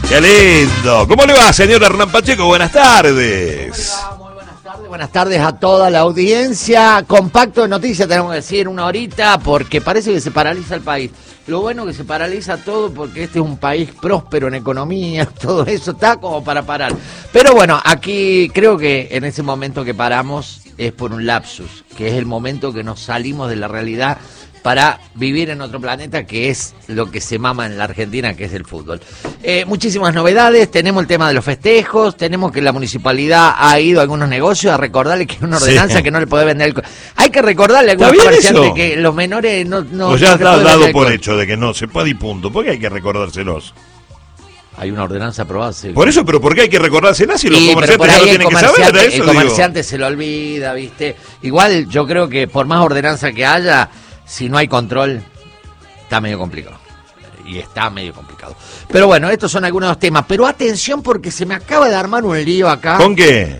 ¡Qué lindo! ¿Cómo le va, señor Hernán Pacheco? Buenas tardes. Muy buenas tardes. Buenas tardes a toda la audiencia. Compacto de noticias, tenemos que decir, una horita, porque parece que se paraliza el país. Lo bueno que se paraliza todo porque este es un país próspero en economía, todo eso está como para parar. Pero bueno, aquí creo que en ese momento que paramos es por un lapsus, que es el momento que nos salimos de la realidad para vivir en otro planeta, que es lo que se mama en la Argentina, que es el fútbol. Muchísimas novedades, tenemos el tema de los festejos, tenemos que la municipalidad ha ido a algunos negocios a recordarle que es una ordenanza que no le puede vender Hay que recordarle a algunos comerciantes que los menores no pues ya está dado por hecho de que no se puede y punto. ¿Por qué hay que recordárselos? Hay una ordenanza aprobada. Sí. Por eso, pero ¿por qué hay que recordárselas si los comerciantes ya lo tienen que saber? El comerciante se lo olvida, ¿viste? Igual yo creo que por más ordenanza que haya, si no hay control, está medio complicado. Y está medio complicado. Pero bueno, estos son algunos de los temas. Pero atención porque se me acaba de armar un lío acá. ¿Con qué?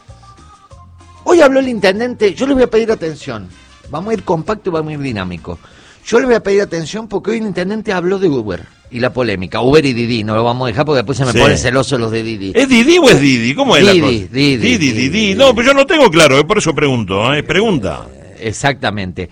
Hoy habló el intendente, yo le voy a pedir atención. Vamos a ir compacto y vamos a ir dinámico. Yo le voy a pedir atención porque hoy el intendente habló de Uber y la polémica. Uber y Didi, no lo vamos a dejar porque después se me ponen celosos los de Didi. ¿Es Didi o es Didi? ¿Cómo es la cosa? Didi. No, pero yo no tengo claro, por eso pregunto, es pregunta. Exactamente.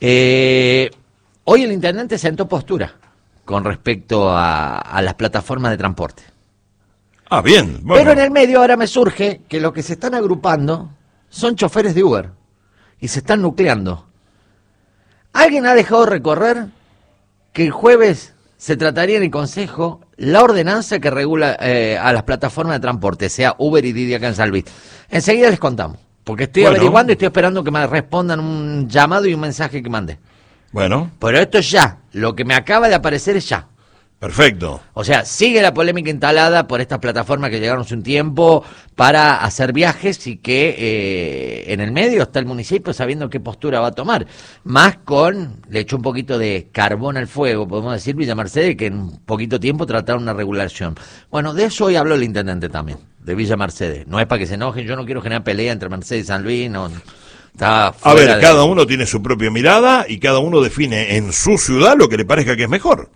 Hoy el intendente sentó postura con respecto a las plataformas de transporte. Ah, bien. Bueno. Pero en el medio ahora me surge que los que se están agrupando son choferes de Uber y se están nucleando. ¿Alguien ha dejado recorrer que el jueves se trataría en el Consejo la ordenanza que regula a las plataformas de transporte, sea Uber y Didi acá en San Luis? Enseguida les contamos, porque estoy averiguando y estoy esperando que me respondan un llamado y un mensaje que mandé. Bueno. Pero esto es ya, lo que me acaba de aparecer es ya. Perfecto. O sea, sigue la polémica instalada por estas plataformas que llegaron hace un tiempo para hacer viajes y que en el medio está el municipio sabiendo qué postura va a tomar. Más le echó un poquito de carbón al fuego, podemos decir, Villa Mercedes, que en un poquito tiempo trataron una regulación. Bueno, de eso hoy habló el intendente también, de Villa Mercedes. No es para que se enojen, yo no quiero generar pelea entre Mercedes y San Luis, no. A ver, cada uno tiene su propia mirada y cada uno define en su ciudad lo que le parezca que es mejor.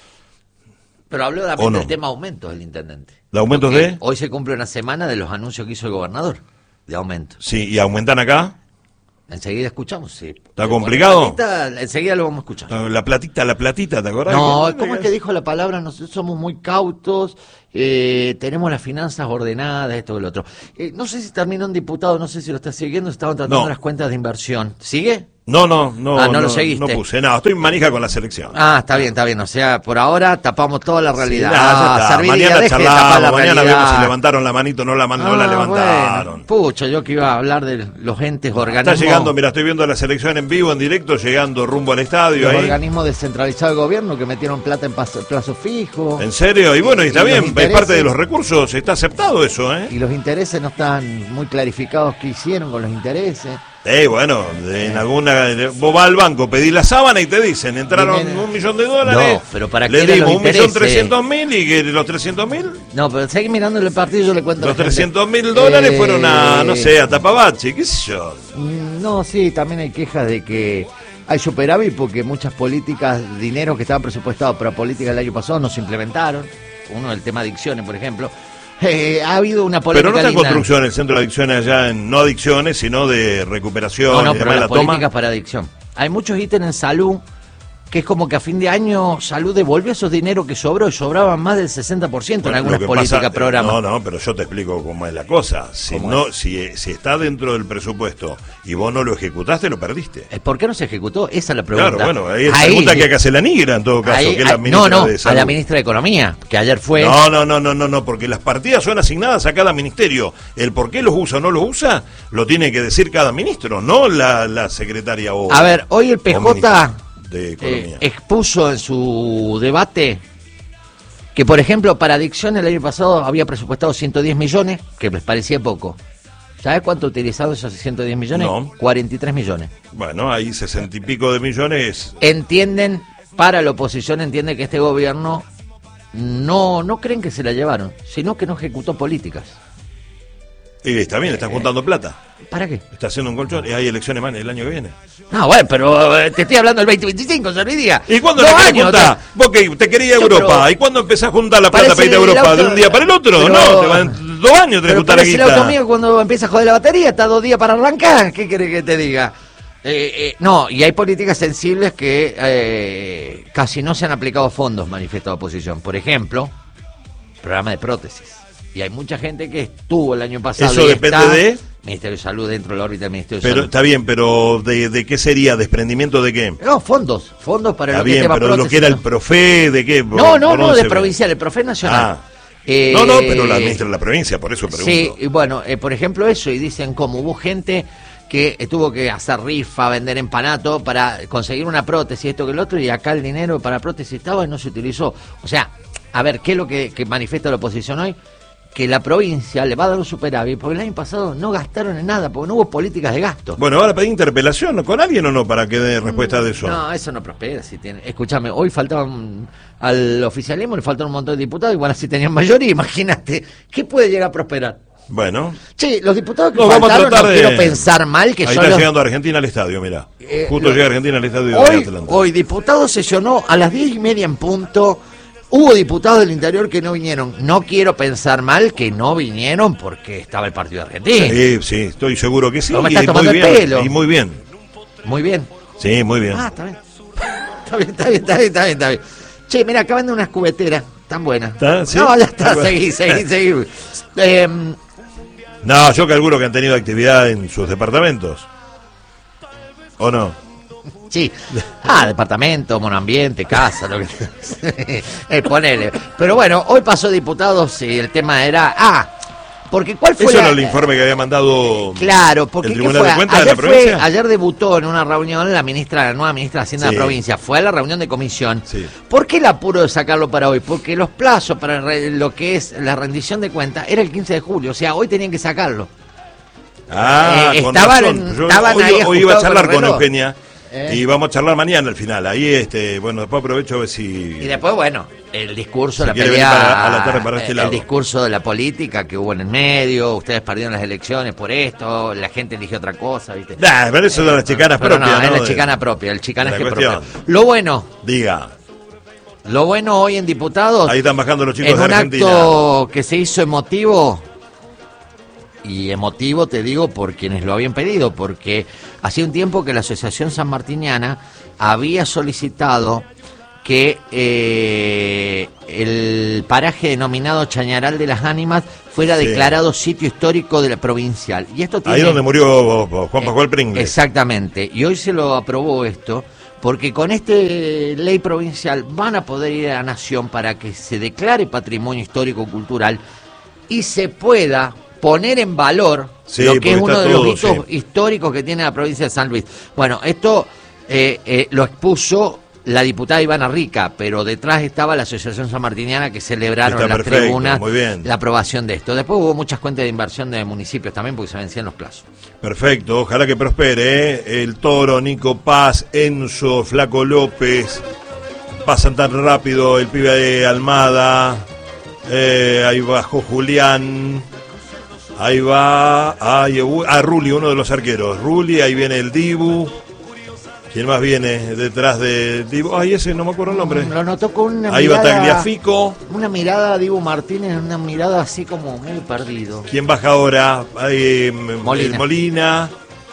Pero habló también del tema aumentos del intendente. ¿De aumentos de? Hoy se cumple una semana de los anuncios que hizo el gobernador, de aumento. Sí, ¿y aumentan acá? Enseguida escuchamos, sí. ¿Está complicado? Enseguida lo vamos a escuchar. La platita, ¿te acordás? No, ¿cómo es que dijo la palabra? Nosotros somos muy cautos, tenemos las finanzas ordenadas, esto y lo otro. No sé si terminó un diputado, no sé si lo está siguiendo, estaban tratando las cuentas de inversión. ¿Sigue? No lo seguiste. No puse nada, estoy manija con la selección. Ah, está bien. O sea, por ahora tapamos toda la realidad. Sí, mañana charlamos, mañana vemos si levantaron la manito o no la levantaron. Bueno. Pucha, yo que iba a hablar de los entes organismos. Está llegando, mira, estoy viendo la selección en vivo, en directo, llegando rumbo al estadio. Los organismos descentralizados del gobierno que metieron plata en plazo fijo. ¿En serio? Y bueno, y está bien, es parte de los recursos, está aceptado eso, ¿eh? Y los intereses no están muy clarificados qué hicieron con los intereses. Bueno, en alguna... Vos vas al banco, pedís la sábana y te dicen, entraron $1 millón. No, pero ¿para qué le dimos $1.300.000 y que los 300.000... No, pero seguí mirando el partido y yo le cuento. Los $300.000 fueron a, no sé, a Tapabache, qué sé yo. No, sí, también hay quejas de que hay superávit porque muchas políticas, dinero que estaban presupuestados para políticas el año pasado no se implementaron. Uno, el tema de adicciones, por ejemplo. Ha habido una polémica. Pero no está en construcción el centro de adicciones allá, no adicciones, sino de recuperación. No, pero las políticas para adicción. Hay muchos ítems en salud que es como que a fin de año Salud devolvió esos dineros que sobró y sobraban más del 60% en algunas políticas, programas. No, pero yo te explico cómo es la cosa. Si está dentro del presupuesto y vos no lo ejecutaste, lo perdiste. ¿Por qué no se ejecutó? Esa es la pregunta. Claro, bueno, ahí es la pregunta que hay que hacer la negra en todo caso, que es la ministra de Salud. A la ministra de Economía, que ayer fue... No, porque las partidas son asignadas a cada ministerio. El por qué los usa o no los usa, lo tiene que decir cada ministro, no la secretaria o... A ver, hoy el PJ... de expuso en su debate que, por ejemplo, para adicción el año pasado había presupuestado 110 millones, que les parecía poco. ¿Sabes cuánto ha utilizado esos 110 millones? No. 43 millones. Bueno, ahí 60 y pico de millones. Entienden, para la oposición entiende que este gobierno no creen que se la llevaron, sino que no ejecutó políticas. Y está bien, está juntando plata. ¿Para qué? Está haciendo un colchón y hay elecciones más el año que viene. No, bueno, pero te estoy hablando del 2025, se olvidía. ¿Y cuándo le querés juntar? Vos que te querías Europa. ¿Y cuándo empezás a juntar la plata para ir a Europa? ¿De un día para el otro? Pero, no, te van 2 años de juntar la guita. El auto mío cuando empieza a joder la batería está 2 días para arrancar. ¿Qué querés que te diga? No, y hay políticas sensibles que casi no se han aplicado fondos, manifiesta la oposición. Por ejemplo, programa de prótesis. Y hay mucha gente que estuvo el año pasado. ¿Eso depende de? Ministerio de Salud, dentro de la órbita del Ministerio de Pero Salud. está bien, pero ¿de qué sería? ¿Desprendimiento de qué? No, fondos para está lo que bien, tema pero prótesis. lo que era el Profe, ¿de qué? No, de provincial, el Profe nacional. No, pero la administra la provincia, por eso pregunto. Sí, y bueno, por ejemplo eso, y dicen como hubo gente que tuvo que hacer rifa, vender empanato para conseguir una prótesis, esto que el otro, y acá el dinero para prótesis estaba y no se utilizó. O sea, a ver, ¿qué es lo que manifiesta la oposición hoy? Que la provincia le va a dar un superávit, porque el año pasado no gastaron en nada, porque no hubo políticas de gasto. Bueno, ¿van a pedir interpelación con alguien o no para que dé respuesta de eso? No, eso no prospera. Si tiene... Escúchame, hoy faltaban al oficialismo, le faltan un montón de diputados, igual así tenían mayoría, imagínate, ¿qué puede llegar a prosperar? Bueno. Sí, los diputados que vamos a faltaron, tratar no de... quiero pensar mal, que ahí son está los... llegando Argentina al estadio, mirá. Justo llega Argentina al estadio de Atlanta. Hoy diputado sesionó a las 10:30 en punto. Hubo diputados del interior que no vinieron. No quiero pensar mal que no vinieron porque estaba el partido de Argentina. Sí, estoy seguro que sí. No me estás Y tomando muy el bien, pelo. Y muy bien. Muy bien. Sí, muy bien. Ah, está bien. Está bien. Che, mira, acaban de unas cubeteras tan buenas. ¿Está? ¿Sí? No, ya está, seguí. No, yo calculo que han tenido actividad en sus departamentos. ¿O no? Sí. Departamento, monoambiente, casa, lo que ponele. Pero bueno, hoy pasó diputados y el tema era... porque ¿cuál fue Eso era el informe que había mandado Claro, porque el ¿qué Tribunal fue? de Cuentas de la provincia. Ayer debutó en una reunión la nueva ministra de Hacienda de la provincia. Fue a la reunión de comisión. Sí. ¿Por qué el apuro de sacarlo para hoy? Porque los plazos para lo que es la rendición de cuentas era el 15 de julio. O sea, hoy tenían que sacarlo. Con razón. Hoy iba a charlar con Eugenia. Y vamos a charlar mañana al final. Ahí, bueno, después aprovecho a ver si... Y después, bueno, el discurso, la quiere venir pelea, a la tarde para este lado. el discurso de la política que hubo en el medio, ustedes perdieron las elecciones por esto, la gente eligió otra cosa, ¿viste? Pero eso de las chicanas pero propias, no, ¿no? es la chicana propia, el chicanaje la propio. Lo bueno hoy en diputados, ahí están bajando los chicos en de un Argentina. acto que se hizo emotivo, y emotivo te digo por quienes lo habían pedido, porque hacía un tiempo que la Asociación Sanmartiniana había solicitado que el paraje denominado Chañaral de las Ánimas fuera declarado sitio histórico de la provincial. Y esto tiene... Ahí donde murió Juan Pascual Pringles. Exactamente. Y hoy se lo aprobó esto, porque con este ley provincial van a poder ir a la Nación para que se declare patrimonio histórico-cultural y se pueda poner en valor lo que es uno de los hitos históricos que tiene la provincia de San Luis. Bueno, esto lo expuso la diputada Ivana Rica, pero detrás estaba la Asociación Sanmartiniana que celebraron en las tribunas la aprobación de esto. Después hubo muchas cuentas de inversión de municipios también porque se vencían los plazos. Perfecto, ojalá que prospere. El Toro, Nico Paz, Enzo, Flaco López. Pasan tan rápido el pibe de Almada. Ahí bajó Julián. Ahí va Rulli, uno de los arqueros. Rulli, ahí viene el Dibu. ¿Quién más viene detrás de Dibu? Ese no me acuerdo el nombre. Lo notó con una ahí mirada... va Tagliafico. Una mirada Dibu Martínez, una mirada así como muy perdido. ¿Quién baja ahora? Molina.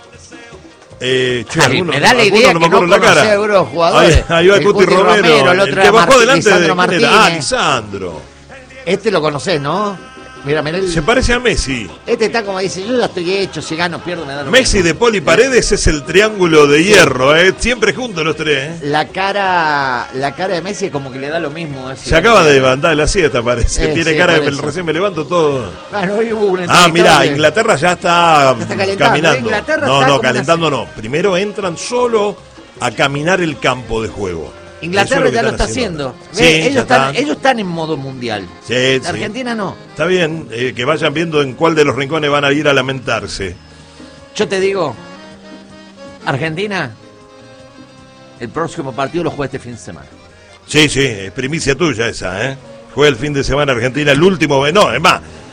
Me da la idea que no conoce a algunos jugadores. Ahí va el Cuti Romero. El otro que bajó delante Lisandro Martínez. Lisandro. Este lo conocés, ¿no? Mira, se parece a Messi. Este está como dice, yo ya estoy hecho, si gano, pierdo, me da lo Messi mismo. De Paul y Paredes es el triángulo de hierro, siempre juntos los tres. La cara de Messi es como que le da lo mismo. Se acaba de levantar de la siesta, parece. Tiene cara de recién me levanto todo. Hoy hubo una mirá, Inglaterra ya está caminando. No, calentando no. Primero entran solo a caminar el campo de juego. Inglaterra ya lo está haciendo. Sí, ellos están en modo mundial. Sí, Argentina no. Está bien, que vayan viendo en cuál de los rincones van a ir a lamentarse. Yo te digo, Argentina, el próximo partido lo juega este fin de semana. Sí, es primicia tuya esa, Juega el fin de semana Argentina, el último, no, es más,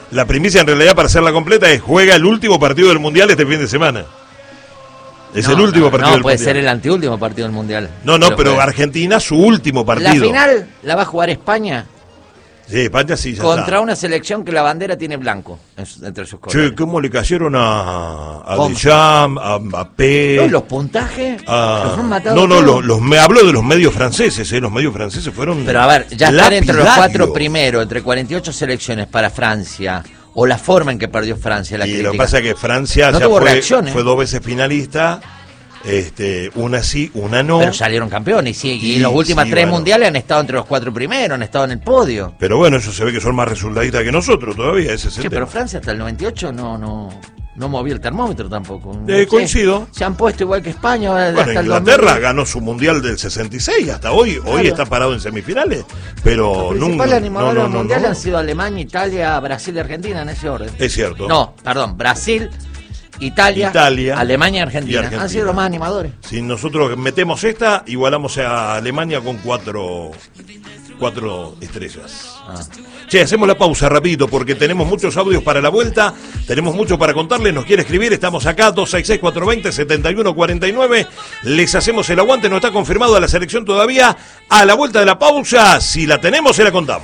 La primicia en realidad, para hacerla completa, es juega el último partido del Mundial este fin de semana. Es el último partido del Mundial. No, puede ser el anteúltimo partido del Mundial. No, pero Argentina su último partido. La final la va a jugar España. Sí, España sí, ya contra está. Una selección que la bandera tiene blanco entre sus colores. Che, ¿cómo le cayeron a Deschamps, a Mbappé? No, los puntajes los han matado. Me hablo de los medios franceses, los medios franceses fueron. Pero a ver, ya están entre los 4 primeros, entre 48 selecciones para Francia, o la forma en que perdió Francia, la y crítica. lo que pasa es que Francia no ya fue 2 veces finalista, una sí, una no. Pero salieron campeones, y los últimos 3 mundiales han estado entre los 4 primeros, han estado en el podio. Pero bueno, eso se ve que son más resultadistas que nosotros todavía, ese es el tema. Pero Francia hasta el 98 no movió el termómetro tampoco. Coincido. Se han puesto igual que España. Bueno, hasta Inglaterra ganó su mundial del 66 hasta hoy. Claro. Hoy está parado en semifinales. Pero los principales animadores del mundial han sido Alemania, Italia, Brasil y Argentina, en ese orden. Es cierto. No, perdón, Brasil, Italia, Alemania y Argentina. Han sido los más animadores. Si nosotros metemos esta, igualamos a Alemania con 4 estrellas. Che, hacemos la pausa rapidito porque tenemos muchos audios para la vuelta, tenemos mucho para contarles, nos quiere escribir, estamos acá, 266-420-7149, les hacemos el aguante, no está confirmado la selección todavía, a la vuelta de la pausa, si la tenemos se la contamos.